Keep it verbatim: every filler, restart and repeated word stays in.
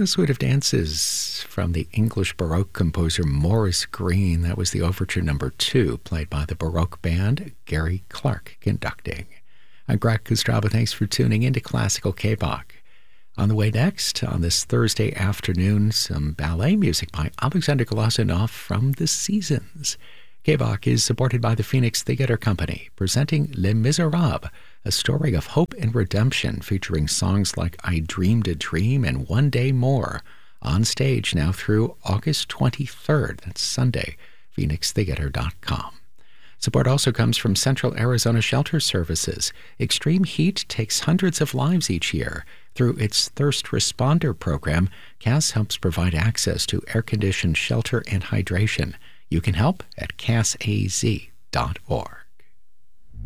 A suite of dances from the English Baroque composer Maurice Greene. That was the overture number two, played by the Baroque band, Gary Clark conducting. I'm Greg Kostrava. Thanks for tuning into Classical K-Bach. On the way next, on this Thursday afternoon, some ballet music by Alexander Glazunov from The Seasons. K-Bach is supported by the Phoenix Theatre Company, presenting Les Miserables, a story of hope and redemption featuring songs like I Dreamed a Dream and One Day More, on stage now through August twenty-third. That's Sunday, phoenix theater dot com. Support also comes from Central Arizona Shelter Services. Extreme heat takes hundreds of lives each year. Through its Thirst Responder program, C A S helps provide access to air-conditioned shelter and hydration. You can help at C A S A Z dot org.